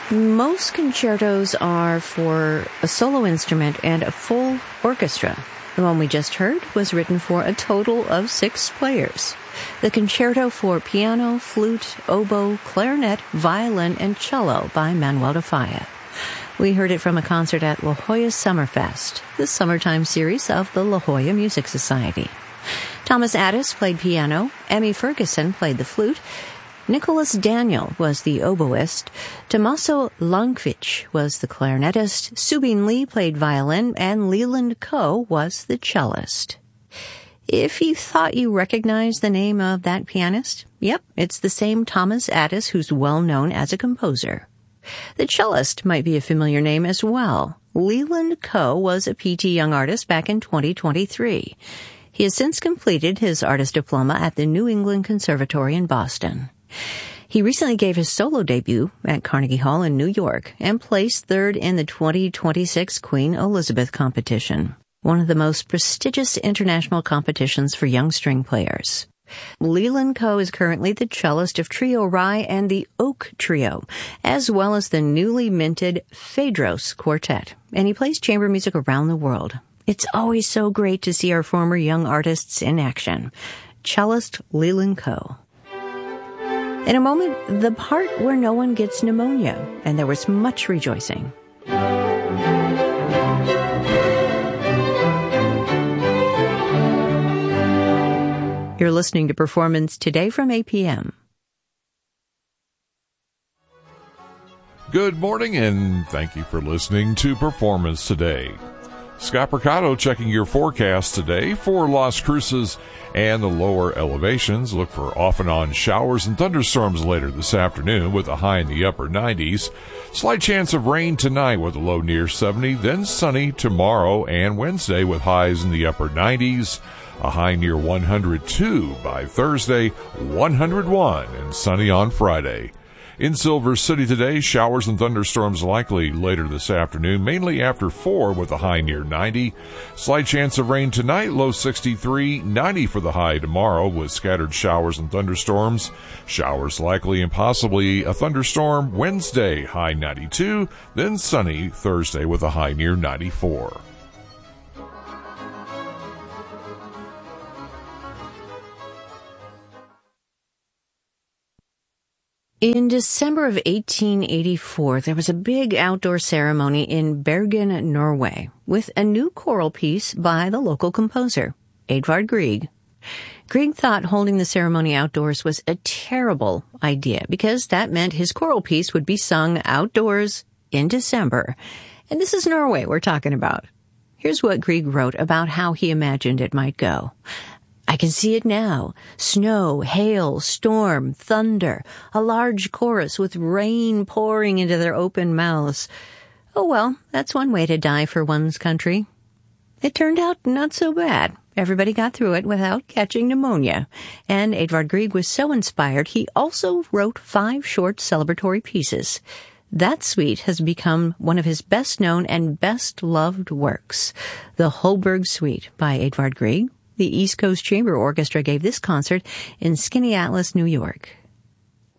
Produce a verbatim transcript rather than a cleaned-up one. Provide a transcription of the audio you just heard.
Most concertos are for a solo instrument and a full orchestra. The one we just heard was written for a total of six players. The Concerto for Piano, Flute, Oboe, Clarinet, Violin, and Cello by Manuel de Falla. We heard it from a concert at La Jolla Summerfest, the summertime series of the La Jolla Music Society. Thomas Addis played piano, Emmy Ferguson played the flute, Nicholas Daniel was the oboist, Tommaso Lankwitsch was the clarinetist, Subin Lee played violin, and Leland Coe was the cellist. If you thought you recognized the name of that pianist, yep, it's the same Thomas Addis who's well known as a composer. The cellist might be a familiar name as well. Leland Coe was a P T Young artist back in twenty twenty-three. He has since completed his artist diploma at the New England Conservatory in Boston. He recently gave his solo debut at Carnegie Hall in New York and placed third in the twenty twenty-six Queen Elizabeth competition, one of the most prestigious international competitions for young string players. Leland Coe is currently the cellist of Trio Rye and the Oak Trio, as well as the newly minted Phaedros Quartet, and he plays chamber music around the world. It's always so great to see our former young artists in action. Cellist Leland Coe. In a moment, the part where no one gets pneumonia, and there was much rejoicing. You're listening to Performance Today from A P M. Good morning, and thank you for listening to Performance Today. Scott Mercado checking your forecast today for Las Cruces and the lower elevations. Look for off and on showers and thunderstorms later this afternoon with a high in the upper nineties. Slight chance of rain tonight with a low near seventy, then sunny tomorrow and Wednesday with highs in the upper nineties. A high near one hundred two by Thursday, one hundred one, and sunny on Friday. In Silver City today, showers and thunderstorms likely later this afternoon, mainly after four with a high near ninety. Slight chance of rain tonight, low sixty-three, ninety for the high tomorrow with scattered showers and thunderstorms. Showers likely and possibly a thunderstorm Wednesday, high ninety-two, then sunny Thursday with a high near ninety-four. In December of eighteen eighty-four, there was a big outdoor ceremony in Bergen, Norway, with a new choral piece by the local composer, Edvard Grieg. Grieg thought holding the ceremony outdoors was a terrible idea because that meant his choral piece would be sung outdoors in December. And this is Norway we're talking about. Here's what Grieg wrote about how he imagined it might go. I can see it now. Snow, hail, storm, thunder, a large chorus with rain pouring into their open mouths. Oh well, that's one way to die for one's country. It turned out not so bad. Everybody got through it without catching pneumonia. And Edvard Grieg was so inspired, he also wrote five short celebratory pieces. That suite has become one of his best-known and best-loved works. The Holberg Suite by Edvard Grieg. The East Coast Chamber Orchestra gave this concert in Skinny Atlas, New York.